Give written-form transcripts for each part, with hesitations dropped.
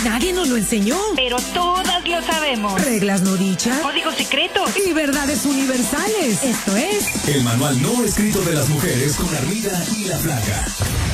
Nadie nos lo enseñó. Pero todas lo sabemos. Reglas no dichas. Códigos secretos. Y verdades universales. Esto es El manual no escrito de las mujeres con Armida y la Flaca.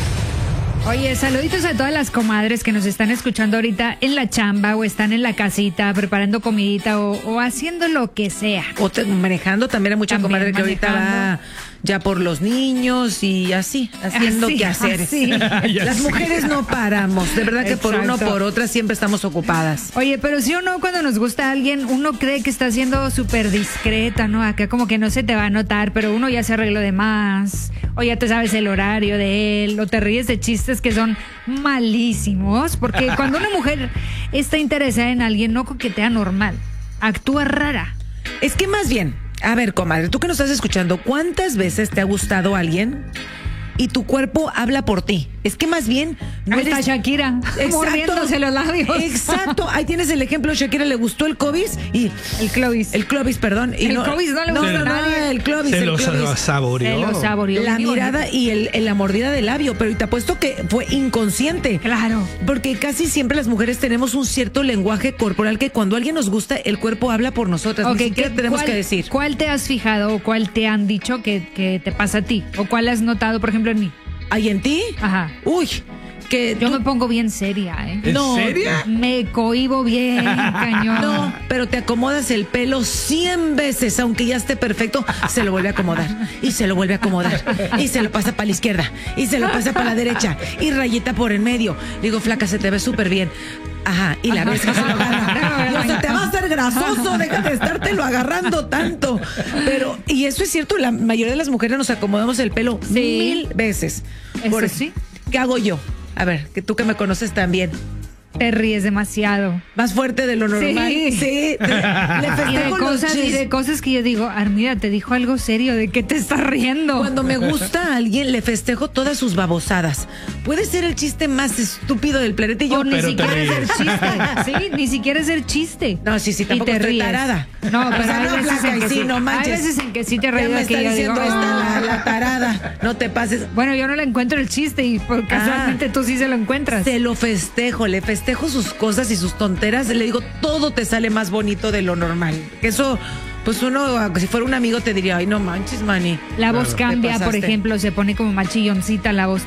Oye, saluditos a todas las comadres que nos están escuchando ahorita en la chamba o están en la casita preparando comidita o haciendo lo que sea. O manejando también a mucha También comadre que ahorita va ya por los niños y así, haciendo Así, que hacer. así. Las mujeres no paramos, de verdad que por uno Exacto. por otra siempre estamos ocupadas. Oye, pero si uno cuando nos gusta a alguien, uno cree que está siendo súper discreta, ¿no? Acá como que no se te va a notar, pero uno ya se arregló de más, o ya te sabes el horario de él, o te ríes de chistes que son malísimos, porque cuando una mujer está interesada en alguien, no coquetea normal, actúa rara. Es que más bien, a ver, comadre, tú que nos estás escuchando, ¿cuántas veces te ha gustado alguien y tu cuerpo habla por ti? Es que más bien no Ahí está eres... Shakira, mordiéndose los labios. Exacto, ahí tienes el ejemplo. Shakira le gustó el Clovis y... El Clovis. El Clovis, perdón. Y El Clovis no le gustó a nadie. el Clovis. Se el lo Clovis. saboreó. Se lo saboreó. La Muy mirada bonito. y la mordida del labio, pero te apuesto que fue inconsciente. Claro. Porque casi siempre las mujeres tenemos un cierto lenguaje corporal que cuando alguien nos gusta, el cuerpo habla por nosotras. Ok, Ni siquiera tenemos ¿cuál- que decir. ¿Cuál te has fijado o cuál te han dicho que te pasa a ti? ¿O cuál has notado, por ejemplo, en mí? ¿Hay en ti? Ajá. Uy, que Yo tú- me pongo bien seria, ¿eh? ¿En No, serio? Me cohibo bien, cañón. No, pero te acomodas el pelo 100 veces, aunque ya esté perfecto, se lo vuelve a acomodar, y se lo vuelve a acomodar, y se lo pasa para la izquierda, y se lo pasa para la derecha, y rayita por en medio. Digo, flaca, se te ve súper bien. Ajá, y la vez que se lo agarra. Y, o sea, te va a hacer grasoso, deja de estártelo agarrando tanto. Pero, y eso es cierto, la mayoría de las mujeres nos acomodamos el pelo Sí. 1000 veces. Eso sí. ¿Qué hago yo? A ver, que tú que me conoces también. Te ríes demasiado. Más fuerte de lo normal. Sí. Sí. Le Y festejo los y de cosas que yo digo, Armida, te dijo algo serio, ¿de qué te estás riendo? Cuando me gusta a alguien, le festejo todas sus babosadas. Puede ser el chiste más estúpido del planeta y yo... O ni Pero te siquiera es el ríes. chiste. Sí, ni siquiera es el chiste. No, sí, Y tampoco te estoy ríes. tarada. No, O pero sea, hay no, veces flaca, en que y sí, sí. no manches. Hay veces en que sí te Ya ríes me que está yo diciendo digo, esta "Ah". la tarada. No te pases. Bueno, yo no le encuentro el chiste y casualmente tú sí se lo encuentras. Se lo festejo, le festejo sus cosas y sus tonteras. Le digo, todo te sale más bonito de lo normal. Eso, pues uno, si fuera un amigo, te diría, ay, no manches, mani. La voz Te cambia, por pasaste. ejemplo, se pone como más chilloncita la voz